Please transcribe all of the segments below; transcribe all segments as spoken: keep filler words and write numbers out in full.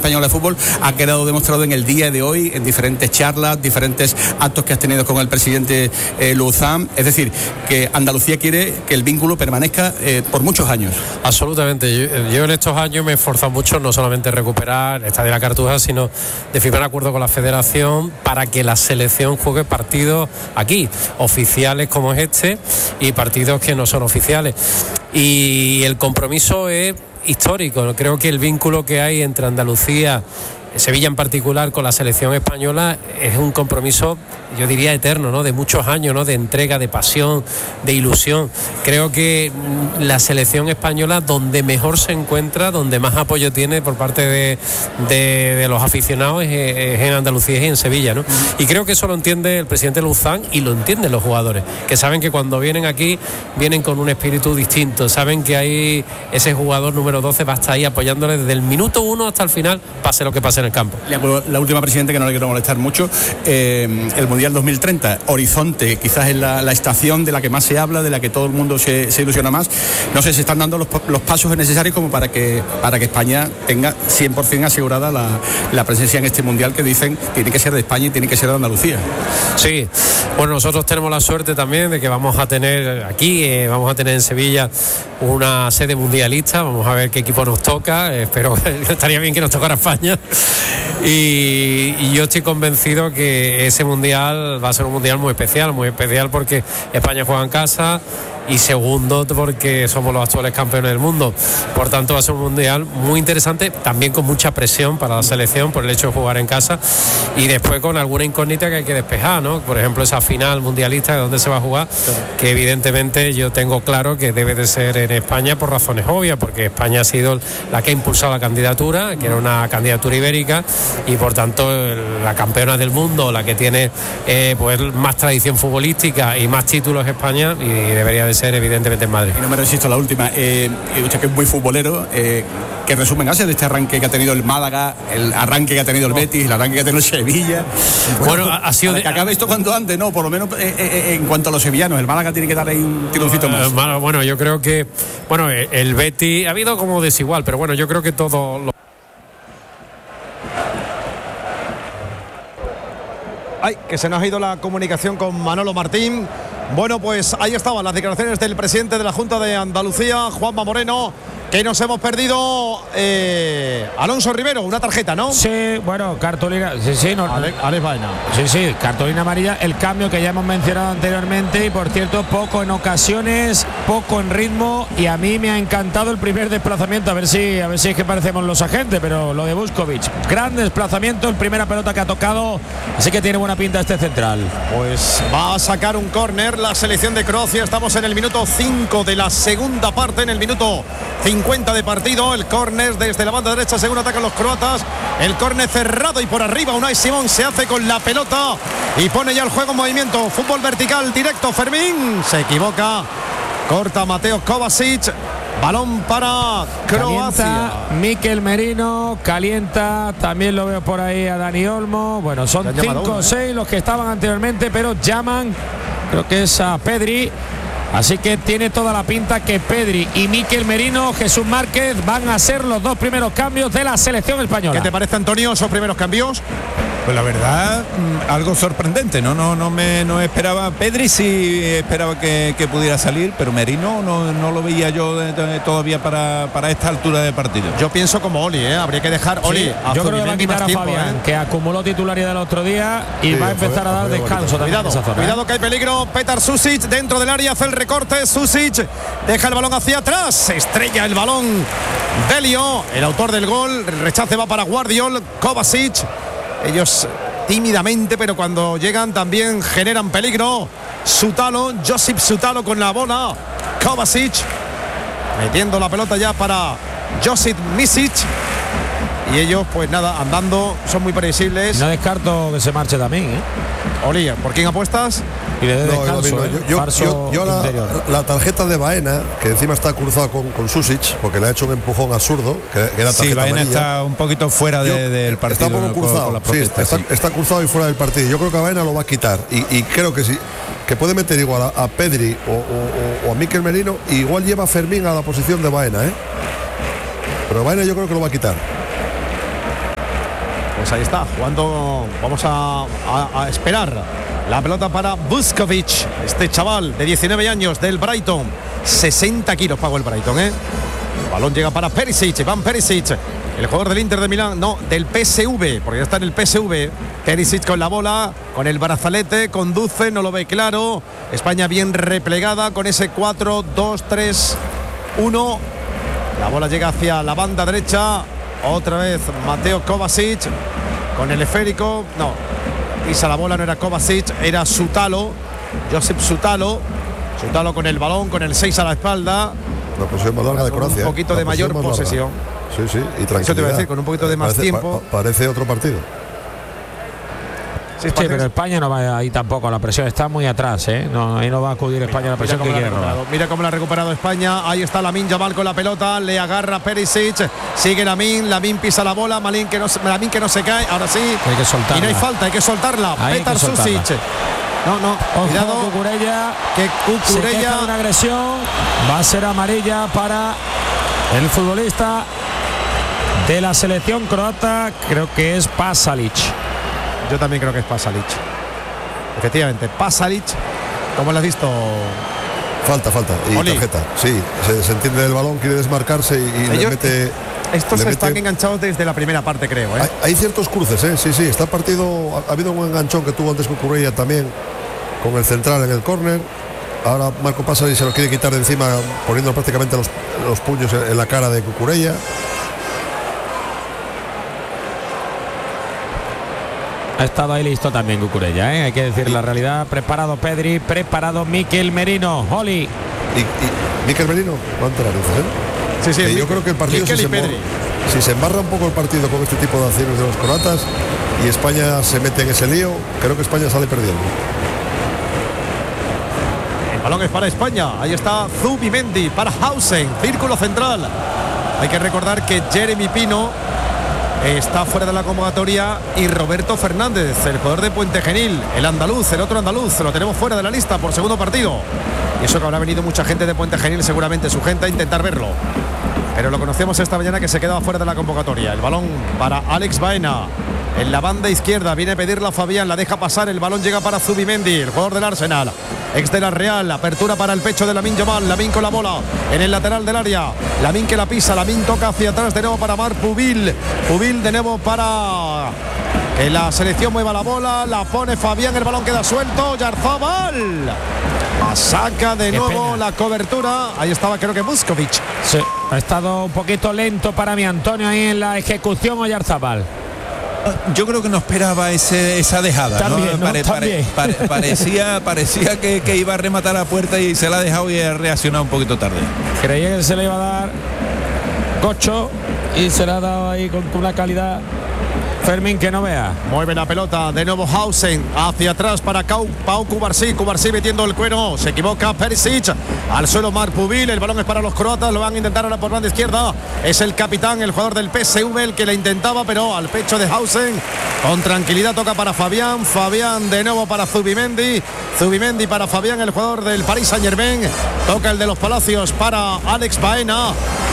Española de Fútbol ha quedado demostrado en el día de hoy, en diferentes charlas, diferentes actos que has tenido con el presidente eh, Luzán. Es decir, que Andalucía quiere que el vínculo permanezca eh, por muchos años. Absolutamente. Yo, yo en estos años me he esforzado mucho no solamente recuperar el Estadio de la Cartuja, sino de firmar acuerdo con la Federación para que la selección juegue partidos aquí, oficiales como es este, y partidos que no son oficiales. Y el compromiso es histórico. Creo que el vínculo que hay entre Andalucía, Sevilla en particular, con la selección española es un compromiso, yo diría eterno, ¿no? De muchos años, ¿no? De entrega, de pasión, de ilusión. Creo que la selección española donde mejor se encuentra, donde más apoyo tiene por parte de, de, de los aficionados es, es en Andalucía y en Sevilla, ¿no? Y creo que eso lo entiende el presidente Luzán y lo entienden los jugadores, que saben que cuando vienen aquí vienen con un espíritu distinto, saben que ahí ese jugador número doce va a estar ahí apoyándole desde el minuto uno hasta el final, pase lo que pase en el campo. La última, presidente, que no le quiero molestar mucho, eh, el Mundial dos mil treinta, Horizonte, quizás es la, la estación de la que más se habla, de la que todo el mundo se, se ilusiona más. No sé si están dando los, los pasos necesarios como para que, para que España tenga cien por ciento asegurada la, la presencia en este Mundial, que dicen tiene que ser de España y tiene que ser de Andalucía. Sí, bueno, nosotros tenemos la suerte también de que vamos a tener aquí, eh, vamos a tener en Sevilla una sede mundialista, vamos a ver qué equipo nos toca, eh, espero que estaría bien que nos tocara España. Y, y yo estoy convencido que ese mundial va a ser un mundial muy especial, muy especial porque España juega en casa y segundo porque somos los actuales campeones del mundo. Por tanto va a ser un mundial muy interesante, también con mucha presión para la selección por el hecho de jugar en casa y después con alguna incógnita que hay que despejar, ¿no? Por ejemplo, esa final mundialista de dónde se va a jugar, que evidentemente yo tengo claro que debe de ser en España por razones obvias, porque España ha sido la que ha impulsado la candidatura, que era una candidatura ibérica, y por tanto la campeona del mundo, la que tiene eh, pues más tradición futbolística y más títulos España, y debería de ser evidentemente en Madrid. Y no me resisto a la última, eh, usted que es muy futbolero, eh, ¿qué resumen hace de este arranque que ha tenido el Málaga, el arranque que ha tenido el Betis, el arranque que ha tenido el Sevilla? Bueno, bueno ha sido de... que acabe esto cuanto antes, no, por lo menos eh, eh, en cuanto a los sevillanos, el Málaga tiene que dar ahí un tironcito más. Uh, bueno, yo creo que, bueno, el Betis ha habido como desigual, pero bueno, yo creo que todo lo... Ay, que se nos ha ido la comunicación con Manolo Martín. Bueno, pues ahí estaban las declaraciones del presidente de la Junta de Andalucía, Juanma Moreno, que nos hemos perdido. eh, Alonso Rivero, una tarjeta, ¿no? Sí, bueno, cartulina, sí, sí, no, Alex, Alex Baena. Sí, sí, cartulina amarilla, el cambio que ya hemos mencionado anteriormente y por cierto, poco en ocasiones, poco en ritmo, y a mí me ha encantado el primer desplazamiento, a ver si, a ver si es que parecemos los agentes, pero lo de Vuskovic, gran desplazamiento, el primera pelota que ha tocado, así que tiene buena pinta este central. Pues va a sacar un córner la selección de Croacia, estamos en el minuto cinco de la segunda parte, en el minuto cincuenta de partido, el córner desde la banda derecha según atacan los croatas, el córner cerrado y por arriba Unai Simón se hace con la pelota y pone ya el juego en movimiento, fútbol vertical directo, Fermín se equivoca, corta Mateo Kovacic, balón para Croacia. Calienta Mikel Merino, calienta, también lo veo por ahí a Dani Olmo, bueno, son cinco o seis los que estaban anteriormente, pero llaman, creo que es a Pedri. Así que tiene toda la pinta que Pedri y Mikel Merino, Jesús Márquez, van a ser los dos primeros cambios de la selección española. ¿Qué te parece, Antonio, esos primeros cambios? Pues la verdad, algo sorprendente, no no no me no esperaba. Pedri sí esperaba que, que pudiera salir, pero Merino no, no lo veía yo de, de, todavía para, para esta altura de partido. Yo pienso como Oli, ¿eh? Habría que dejar Oli. Sí, yo creo que va a quitar a Fabián, ¿eh? Que acumuló titularidad el otro día y sí, va a empezar fue, a dar descanso también. Cuidado, en esa zona, cuidado ¿eh? Que hay peligro. Petar Susic dentro del área, hace el recorte. Susic deja el balón hacia atrás, se estrella el balón. Delio, el autor del gol, el rechace va para Guardiol, Kovacic. Ellos tímidamente, pero cuando llegan también generan peligro. Sutalo, Josip Sutalo con la bola. Kovacic metiendo la pelota ya para Josip Misic. Y ellos, pues nada, andando, son muy previsibles. No descarto que se marche también, ¿eh? Olía, ¿por quién apuestas? Y le dé no, descanso, no, ¿eh? yo, yo, yo, yo la, la tarjeta de Baena, que encima está cruzada con, con Susic, porque le ha hecho un empujón absurdo, que, que era tarjeta sí, Baena amarilla. Está un poquito fuera de, yo, del partido. Está un poco cruzado, con, con sí, está, sí. está cruzado y fuera del partido. Yo creo que a Baena lo va a quitar. Y, y creo que sí, que puede meter igual a, a Pedri o, o, o a Mikel Merino, y igual lleva a Fermín a la posición de Baena, ¿eh? Pero Baena yo creo que lo va a quitar. Pues ahí está, jugando, vamos a, a, a esperar la pelota para Vuskovic, este chaval de diecinueve años del Brighton, sesenta kilos pagó el Brighton, ¿eh? El balón llega para Perisic, Van Perisic, el jugador del Inter de Milán, no, del P S V, porque ya está en el P S V. Perisic con la bola, con el brazalete, conduce, no lo ve claro. España bien replegada con ese cuatro dos tres uno. La bola llega hacia la banda derecha. Otra vez Mateo Kovacic con el esférico. No, pisa la bola, no era Kovacic, era Sutalo, Josip Sutalo. Sutalo con el balón, con el seis a la espalda. La posesión más larga de Croacia. Un poquito ¿eh? de mayor posesión. Sí, sí, y tranquilidad. Eso te voy a decir, con un poquito de más parece, tiempo. Pa, parece otro partido. Sí, sí, pero España no va ahí tampoco, la presión está muy atrás, ¿eh? No, ahí no va a acudir España mira, a la presión que quiere robar. Mira cómo la ha recuperado España, ahí está Lamine Yamal con la pelota, le agarra Perisic, sigue Lamine, Lamine pisa la bola, Lamine que no, Lamine que no se cae, ahora sí. Hay que soltarla. Y no hay falta, hay que soltarla. Hay Petar que soltarla. Susic. No, no, Ojo, cuidado. Cucurella, que Cucurella. Una agresión, va a ser amarilla para el futbolista de la selección croata, creo que es Pasalic. Yo también creo que es Pasalic. Efectivamente, Pasalic, ¿cómo lo has visto? Falta, falta. Y Oli. tarjeta. Sí, se, se entiende del balón, quiere desmarcarse y, y Ellos, le mete. Estos le están mete, enganchados desde la primera parte, creo. ¿eh? Hay, hay ciertos cruces, ¿eh? Sí, sí. Está el partido. Ha, ha habido un enganchón que tuvo antes Cucurella también con el central en el córner. Ahora Marco Pasalic se lo quiere quitar de encima, poniendo prácticamente los, los puños en, en la cara de Cucurella. Ha estado ahí listo también Cucurella, ¿eh? Hay que decir la realidad. Preparado Pedri, preparado Mikel Merino. Oli. Y, y Mikel Merino va a enterar, ¿eh? Sí, sí, que yo Mikel, creo que el partido si se, embarra, si se embarra un poco el partido con este tipo de acciones de los croatas y España se mete en ese lío, creo que España sale perdiendo. El balón es para España. Ahí está Zubimendi para Hausen, círculo central. Hay que recordar que Jeremy Pino está fuera de la convocatoria y Roberto Fernández, el jugador de Puente Genil, el andaluz, el otro andaluz, lo tenemos fuera de la lista por segundo partido. Y eso que habrá venido mucha gente de Puente Genil, seguramente su gente, a intentar verlo. Pero lo conocemos esta mañana que se quedaba fuera de la convocatoria. El balón para Alex Baena. En la banda izquierda viene a pedirla Fabián, la deja pasar, el balón llega para Zubimendi, el jugador del Arsenal, ex de la Real, apertura para el pecho de Lamine Yamal, Lamine con la bola en el lateral del área, Lamine que la pisa, Lamine toca hacia atrás de nuevo para Marc Pubil, Pubil de nuevo para que la selección mueva la bola, la pone Fabián, el balón queda suelto, Yarzabal saca de Qué nuevo pena. la cobertura. Ahí estaba, creo que Vuskovic. Sí, ha estado un poquito lento para mi Antonio ahí en la ejecución Oyarzabal. Yo creo que no esperaba ese, esa dejada. También, ¿no? ¿no? Pare, También. pare, pare, parecía parecía que, que iba a rematar la puerta y se la ha dejado y ha reaccionado un poquito tarde. Creía que se le iba a dar Cocho y se la ha dado ahí con, con una calidad Fermín que no vea. Mueve la pelota de nuevo Hausen hacia atrás para Cau, Pau Cubarsí. Cubarsí metiendo el cuero. Se equivoca Perisic. Al suelo Marc Pubil. El balón es para los croatas. Lo van a intentar ahora por banda izquierda. Es el capitán, el jugador del P S V, el que le intentaba, pero al pecho de Hausen. Con tranquilidad toca para Fabián. Fabián de nuevo para Zubimendi. Zubimendi para Fabián, el jugador del Paris Saint-Germain. Toca el de los Palacios para Alex Baena.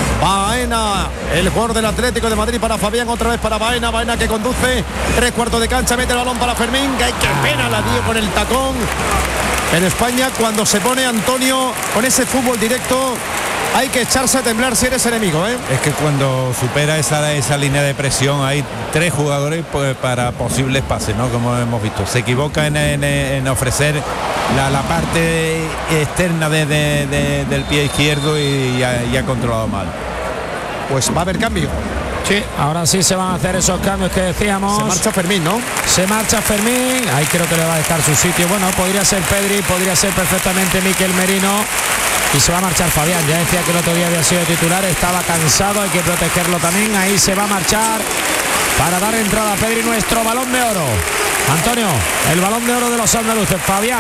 Baena, el jugador del Atlético de Madrid para Fabián, otra vez para Baena, Baena que conduce, tres cuartos de cancha, mete el balón para Fermín, que qué pena la dio con el tacón. En España, cuando se pone Antonio con ese fútbol directo, hay que echarse a temblar si eres enemigo, ¿eh? Es que cuando supera esa, esa línea de presión hay tres jugadores pues, para posibles pases, ¿no? Como hemos visto. Se equivoca en, en, en ofrecer la, la parte externa de, de, de, del pie izquierdo y, y, ha, y ha controlado mal. Pues va a haber cambio. Sí, ahora sí se van a hacer esos cambios que decíamos. Se marcha Fermín, ¿no? Se marcha Fermín, ahí creo que le va a dejar su sitio. Bueno, podría ser Pedri, podría ser perfectamente Mikel Merino. Y se va a marchar Fabián, ya decía que el otro día había sido titular, estaba cansado, hay que protegerlo también. Ahí se va a marchar para dar entrada a Pedri, nuestro balón de oro. Antonio, el balón de oro de los andaluces, Fabián.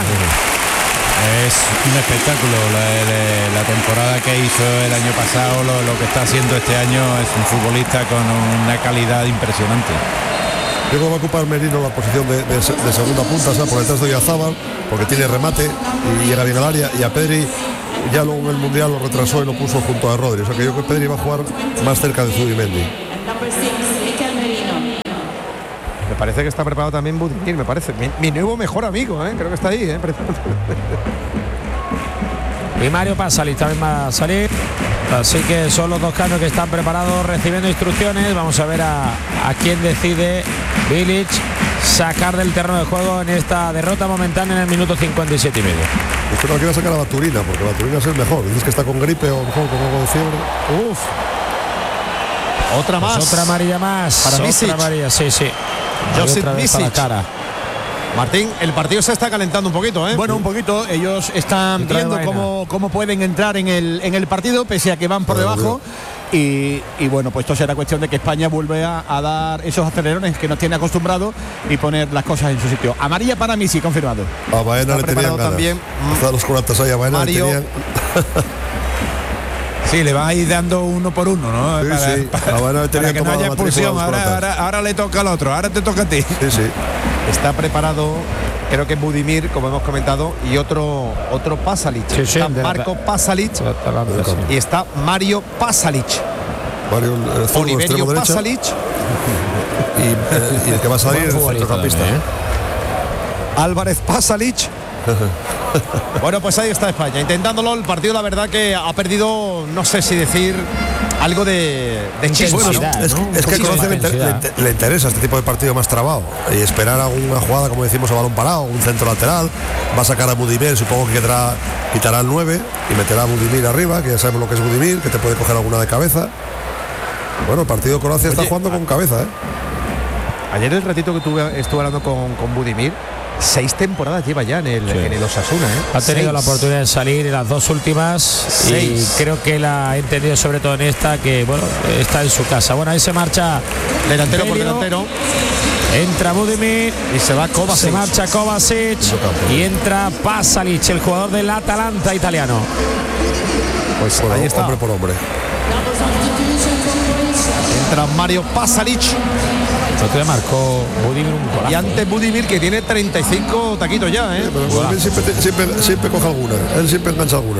Es un espectáculo la, la, la temporada que hizo el año pasado, lo, lo que está haciendo este año. Es un futbolista con una calidad impresionante. Luego va a ocupar Merino la posición de, de, de segunda punta, o sea, por detrás de Oyarzabal, porque tiene remate y llega bien al área, y a Pedri ya luego en el Mundial lo retrasó y lo puso junto a Rodri, o sea que yo creo que Pedri va a jugar más cerca de Zubimendi. parece que está preparado también Budimir, me parece. Mi, mi nuevo mejor amigo, ¿eh? Creo que está ahí, ¿eh? Y Mario Pasalic también va a salir. Así que son los dos cambios que están preparados recibiendo instrucciones. Vamos a ver a, a quién decide Bilic sacar del terreno de juego en esta derrota momentánea en el minuto cincuenta y siete y medio. Usted no quiere sacar a Baturina, porque Baturina es el mejor. Dices que está con gripe o mejor con algo de fiebre. Uf. Otra más. Pues otra amarilla más. Para otra Misic. amarilla, sí, sí. Josip Misic. Cara. Martín, el partido se está calentando un poquito, ¿eh? Bueno, un poquito. Ellos están viendo cómo, cómo pueden entrar en el, en el partido, pese a que van por debajo. Y, y bueno, pues esto será cuestión de que España vuelva a, a dar esos acelerones que nos tiene acostumbrados y poner las cosas en su sitio. Amarilla para Misic, confirmado. A Baena le tenían ganas. También hasta los curatas ahí a Baena Mario. le tenían. Sí, le va a ir dando uno por uno, ¿no? Sí, para, sí. para, Baena para que no haya expulsión. Ahora, ahora, ahora le toca al otro, ahora te toca a ti. Sí, sí. Está preparado, creo que Budimir, como hemos comentado, y otro otro Pasalic. Sí, sí, está de Marco la, Pasalic y está Mario Pasalic. Mario, el Oliverio Pasalic. Y, eh, y el que va a salir es el centrocampista. ¿eh? Álvarez Pasalic. Bueno, pues ahí está España, intentándolo. El partido, la verdad, que ha perdido, no sé si decir algo de, de chispa, bueno, ¿no? es, ¿no? es que Sí, Croacia le, intensidad. inter- le, le interesa este tipo de partido más trabado y esperar alguna jugada, como decimos, a balón parado, un centro lateral. Va a sacar a Budimir, supongo que quitará, quitará el nueve y meterá a Budimir arriba, que ya sabemos lo que es Budimir, que te puede coger alguna de cabeza. Bueno, el partido Croacia está Oye, jugando con cabeza, ¿eh? Ayer el ratito que tuve, estuve hablando con, con Budimir, seis temporadas lleva ya en el, Sí. en el Osasuna, ¿eh? Ha tenido Seis. la oportunidad de salir en las dos últimas Seis. y creo que la ha entendido sobre todo en esta, que bueno, está en su casa. Bueno, ahí se marcha Delantero por Belio, delantero. entra Budimir Y se va Kovacic. se marcha Kovacic y entra Pasalic, el jugador del Atalanta italiano. Pues Bueno, ahí está. hombre por hombre. Entra Mario Pasalic. Entonces marcó Budimir un golazo. Y antes Budimir, que tiene treinta y cinco taquitos ya, ¿eh? Pero Budimir siempre, te- siempre, siempre coge alguna, él siempre engancha alguna.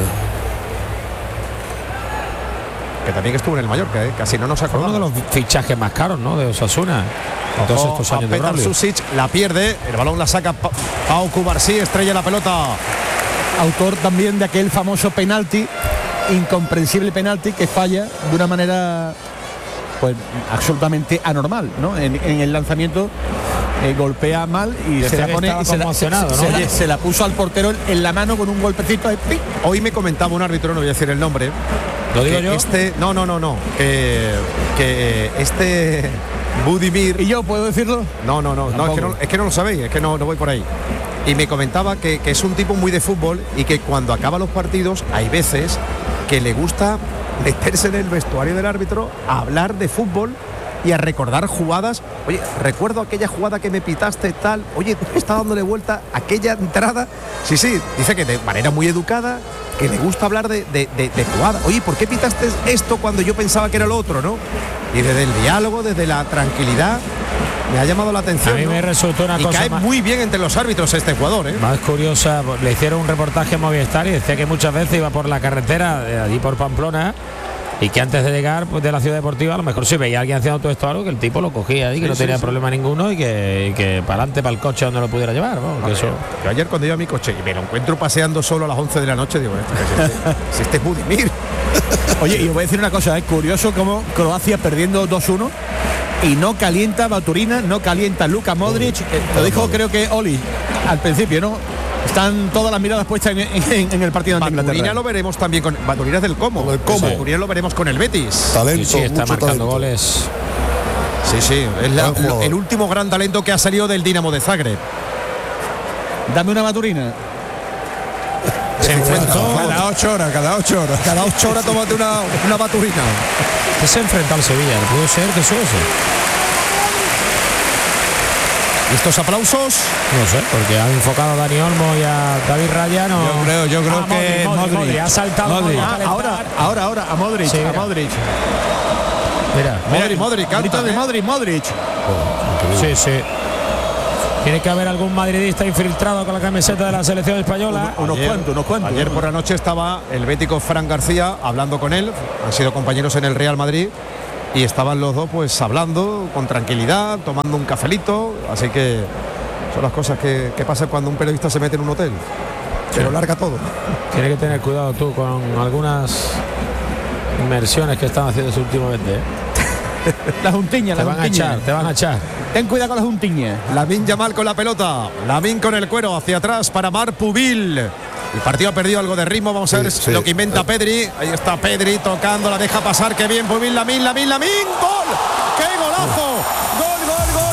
Que también estuvo en el Mallorca, ¿eh? Casi no nos Fue uno acordamos. de los fichajes más caros, ¿no? De Osasuna. En todos Ojo estos a años de Petar Braulio. Susic, la pierde, el balón la saca Pa- Pau Cubarsí, estrella la pelota. Autor también de aquel famoso penalti, incomprensible penalti que falla de una manera pues absolutamente anormal, ¿no? En, en el lanzamiento eh, golpea mal y Decía se la que pone estaba y se la, conmocionado, se- ¿no? se- oye, se la puso al portero en la mano con un golpecito de ¡ping! Hoy me comentaba un árbitro, no voy a decir el nombre. ¿Lo digo que yo? Este, no, no, no, no. Que, que este Budimir. ¿Y yo puedo decirlo? No, no, no, no es, que no, es que no lo sabéis, es que no, no voy por ahí. Y me comentaba que, que es un tipo muy de fútbol y que cuando acaba los partidos hay veces que le gusta meterse en el vestuario del árbitro a hablar de fútbol y a recordar jugadas. Oye, recuerdo aquella jugada que me pitaste tal. Oye, está dándole vuelta a aquella entrada. Sí, sí, dice que de manera muy educada, que le gusta hablar de, de, de, de jugada. Oye, ¿por qué pitaste esto cuando yo pensaba que era lo otro, no? Y desde el diálogo, desde la tranquilidad, me ha llamado la atención. A mí ¿no? me resultó una y cosa cae más, muy bien entre los árbitros este jugador, ¿eh? más curiosa. Le hicieron un reportaje a Movistar y decía que muchas veces iba por la carretera de allí por Pamplona y que antes de llegar pues, de la ciudad deportiva a lo mejor si veía a alguien haciendo todo esto algo que el tipo lo cogía ahí, que Sí, no sí, tenía sí. problema ninguno y que, y que para adelante, para el coche donde lo pudiera llevar. Vamos, que eso. Yo ayer cuando iba a mi coche y me lo encuentro paseando solo a las once de la noche, digo, este, este, si este es Budimir. Oye, y os voy a decir una cosa, es curioso cómo Croacia perdiendo dos uno y no calienta Baturina, no calienta Luka Modric, eh, lo dijo creo que Oli al principio, ¿no? Están todas las miradas puestas en, en- en el partido ante Baturina Inglaterra. lo veremos también con Baturina es del Como. Con el Como. Baturina lo veremos con el Betis. Talento, Sí, sí, está mucho marcando talento. goles. Sí, sí, es la- Gran jugador. el último gran talento que ha salido del Dinamo de Zagreb. Dame una Baturina. Se enfrentó, Cada ocho horas, cada ocho horas. Cada ocho horas tómate una, una Baturina. que se enfrentó al Sevilla. ¿Pudo ser que eso ese? Estos aplausos. No sé, porque han enfocado a Dani Olmo y a David Raya. No. Yo creo, yo creo Ah, que Modric, Modric, Modric. ha saltado Modric. Modric a Ah, calentar. ahora, ahora, ahora, a Modric, Sí, a mira. Modric. Mira, Modric, Modric, Grito canta, de ¿eh? Modric, Modric. sí, sí. Tiene que haber algún madridista infiltrado con la camiseta de la selección española. Unos Ayer- cuantos, unos cuantos. Ayer por la noche estaba el bético Fran García hablando con él. Han sido compañeros en el Real Madrid. y estaban los dos pues hablando con tranquilidad, tomando un cafelito, así que son las cosas que, que pasan cuando un periodista se mete en un hotel, pero larga todo. Tienes que tener cuidado tú con algunas inmersiones que están haciendo últimamente, ¿eh? La juntiña, te la van juntiña. a echar, te van a echar. Ten cuidado con la juntiña. Lamine Yamal con la pelota, Lamine con el cuero hacia atrás para Marc Pubil. El partido ha perdido algo de ritmo, vamos a ver Sí, sí. lo que inventa Pedri. Ahí está Pedri tocando, la deja pasar, qué bien Pubil, Lamine, Lamine, Lamine, gol, qué golazo, gol, gol, gol.